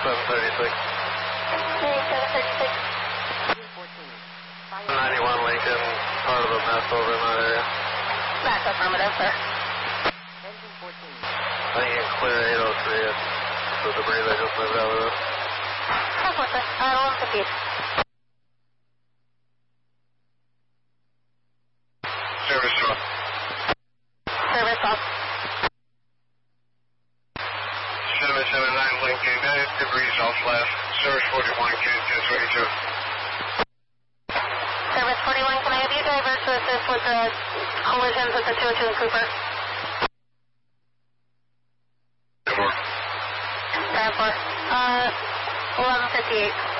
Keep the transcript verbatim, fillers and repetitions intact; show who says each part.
Speaker 1: seven thirty-six.
Speaker 2: Okay, seven thirty-six.
Speaker 1: ninety-one Lincoln, part of a mess over in that area.
Speaker 2: That's affirmative, sir.
Speaker 1: I think you can clear eight oh three. It's the debris they just moved out of this.
Speaker 2: That's what, sir. Uh, one fifty.
Speaker 1: Service off.
Speaker 2: Service off.
Speaker 1: seven seven nine Lincoln, that is debris off left. Service forty-one, K two twenty-two.
Speaker 2: Service forty-one, can I have you driver to assist with the collisions with the two oh two and Cooper?
Speaker 1: Four.
Speaker 2: ten four. Uh, eleven fifty-eight.